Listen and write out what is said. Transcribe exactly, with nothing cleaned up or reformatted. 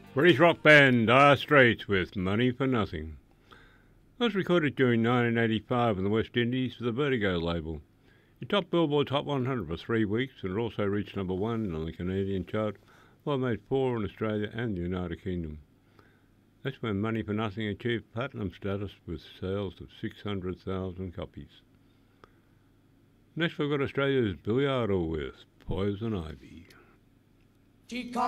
British rock band Dire Straits with Money for Nothing. It was recorded during nineteen eighty-five in the West Indies for the Vertigo label. It topped Billboard Top one hundred for three weeks and it also reached number one on the Canadian chart, while it made four in Australia and the United Kingdom. That's when Money for Nothing achieved platinum status with sales of six hundred thousand copies. Next we've got Australia's Billy Idol with Poison Ivy. She